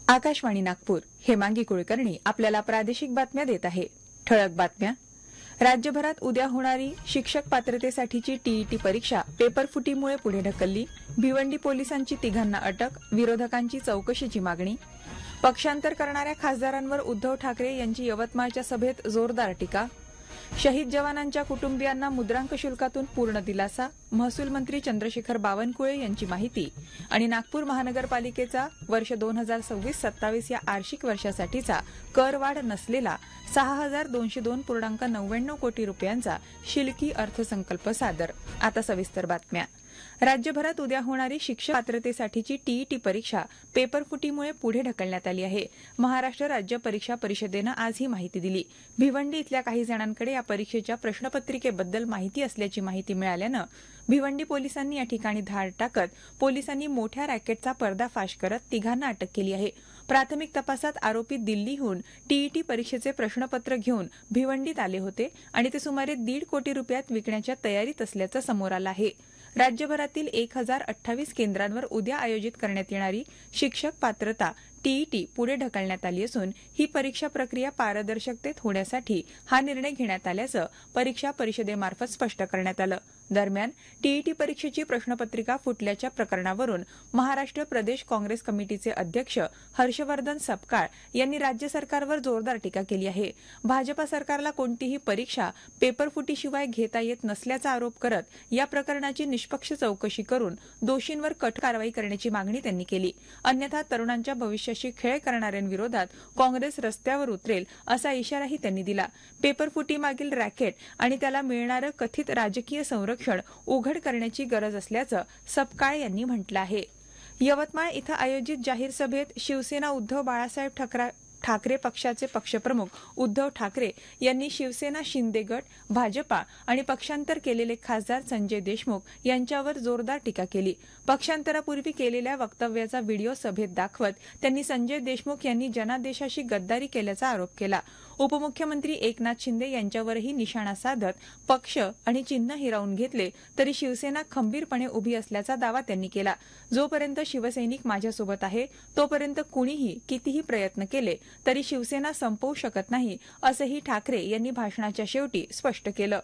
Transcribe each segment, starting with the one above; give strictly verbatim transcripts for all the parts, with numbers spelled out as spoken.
आकाशवाणी नागपूर. हेमांगी कुलकर्णी आपल्याला प्रादेशिक बातम्या देत आहे. ठळक बातम्या. राज्यभरात उद्या होणारी शिक्षक पात्रतेसाठीची टीईटी परीक्षा पेपरफुटीमुळे पुढे ढकलली. भिवंडी पोलिसांची तिघांना अटक. विरोधकांची चौकशीची मागणी. पक्षांतर करणाऱ्या खासदारांवर उद्धव ठाकरे यांची यवतमाळच्या सभेत जोरदार टीका. शहीद जवानांच्या कुटुंबियांना मुद्रांक शुल्कातून पूर्ण दिलासा. महसूल मंत्री चंद्रशेखर बावनकुळे यांची माहिती. आणि नागपूर महानगरपालिकेचा वर्ष दोन हजार सव्वीस सत्तावीस या आर्थिक वर्षासाठीचा करवाढ नसलेला सहा हजार दोनशे दोन पूर्णांक नव्याण्णव कोटी रुपयांचा शिल्की अर्थसंकल्प सादर. आता सविस्तर बातम्या. राज्यभरात उद्या होणारी शिक्षक पात्रतेसाठीची टीईटी परीक्षा पेपरफुटीमुळे पुढे ढकलण्यात आली आहे. महाराष्ट्र राज्य परीक्षा परिषदेनं आज ही माहिती दिली. भिवंडी इथल्या काही जणांकडे या परीक्षेच्या प्रश्नपत्रिकेबद्दल माहिती असल्याची माहिती मिळाल्यानं भिवंडी पोलिसांनी या ठिकाणी धाड टाकत पोलिसांनी मोठ्या रॅकेटचा पर्दाफाश करत तिघांना अटक केली आहे. प्राथमिक तपासात आरोपी दिल्लीहून टीईटी परीक्षेचे प्रश्नपत्र घेऊन भिवंडीत आले होते आणि ते सुमारे दीड कोटी रुपयात विकण्याच्या तयारीत असल्याचं समोर आलं आहे. राज्यभरातील एक हजार अठ्ठावीस केंद्रांवर उद्या आयोजित करण्यात येणारी शिक्षक पात्रता टीईटी पुढे ढकलण्यात आली असून ही परीक्षा प्रक्रिया पारदर्शकतेत होण्यासाठी हा निर्णय घेण्यात आल्याचं परीक्षा परिषदेमार्फत स्पष्ट करण्यात आलं. दरम्यान टीईटी परीक्षेची प्रश्नपत्रिका फुटल्याच्या प्रकरणावरून महाराष्ट्र प्रदेश काँग्रेस कमिटीचे अध्यक्ष हर्षवर्धन सपकाळ यांनी राज्य सरकारवर जोरदार टीका केली आहे. भाजपा सरकारला कोणतीही परीक्षा पेपरफुटीशिवाय घेता येत नसल्याचा आरोप करत या प्रकरणाची निष्पक्ष चौकशी करून दोषींवर कठोर कारवाई करण्याची मागणी त्यांनी केली. अन्यथा तरुणांच्या भविष्याशी खेळ करणाऱ्यांविरोधात काँग्रेस रस्त्यावर उतरेल असा इशाराही त्यांनी दिला. पेपरफुटीमागील रॅकेट आणि त्याला मिळणारं कथित राजकीय संरक्षण उघड करण्याची गरज असल्याचं सपकाळ यांनी म्हटलं आहे. यवतमाळ इथं आयोजित जाहीर सभेत शिवसेना उद्धव बाळासाहेब ठाकरे ठाकरे पक्षाचे पक्षप्रमुख उद्धव ठाकरे यांनी शिवसेना शिंदे गट, भाजपा आणि पक्षांतर केलेले खासदार संजय देशमुख यांच्यावर जोरदार टीका केली. पक्षांतरापूर्वी केलेल्या वक्तव्याचा व्हिडिओ सभेत दाखवत त्यांनी संजय देशमुख यांनी जनादेशाशी गद्दारी केल्याचा आरोप केला. उपमुख्यमंत्री एकनाथ शिंदे यांच्यावरही निशाणा साधत पक्ष आणि चिन्ह हिरावून घेतले तरी शिवसेना खंबीरपणे उभी असल्याचा दावा त्यांनी केला. जोपर्यंत शिवसैनिक माझ्यासोबत आहे तोपर्यंत कुणीही कितीही प्रयत्न केले तरी शिवसेना संपवू शकत नाही असंही ठाकरे यांनी भाषणाच्या शेवटी स्पष्ट केलं.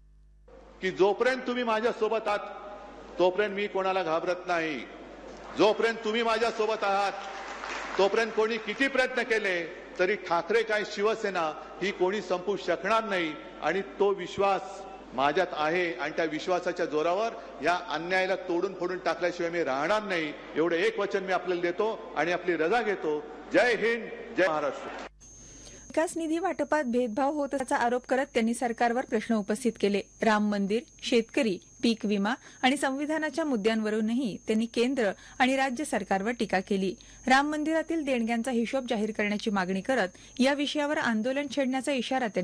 की जोपर्यंत तुम्ही माझ्यासोबत आहात तोपर्यंत मी कोणाला घाबरत नाही. जोपर्यंत तुम्ही माझ्यासोबत आहात तोपर्यंत कोणी किती प्रयत्न केले तरी ठाकरे काय शिवसेना ही कोणी संपवू शकणार नाही आणि तो विश्वास माझ्यात आहे आणि त्या विश्वासाच्या जोरावर या अन्यायाला तोडून फोडून टाकल्याशिवाय मी राहणार नाही. एवढं एक वचन मी आपल्याला देतो आणि आपली रजा घेतो. जय हिंद, जय महाराष्ट्र. विकास निधी वाटपात भेदभाव होत असल्याचा आरोप करत त्यांनी सरकारवर प्रश्न उपस्थित केले. राम मंदिर, शेतकरी, पीक विमा आणि संविधानाच्या मुद्द्यांवरूनही त्यांनी केंद्र आणि राज्य सरकारवर टीका केली. राम मंदिरातील देणग्यांचा हिशोब जाहीर करण्याची मागणी करत या विषयावर आंदोलन छेडण्याचा इशारा त्यांनी